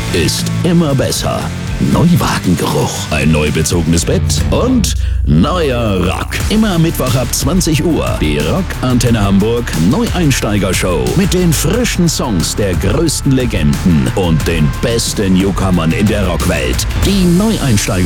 ist immer besser. Neuwagengeruch, ein neu bezogenes Bett und neuer Rock. Immer Mittwoch ab 20 Uhr. Die Rock Antenne Hamburg Neueinsteiger-Show mit den frischen Songs der größten Legenden und den besten Newcomern in der Rockwelt. Die Neueinsteiger